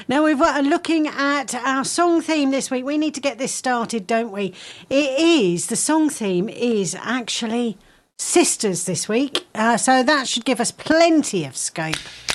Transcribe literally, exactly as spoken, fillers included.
Now, we're uh, looking at our song theme this week. We need to get this started, don't we? It is, the song theme is actually sisters this week. Uh, so that should give us plenty of scope.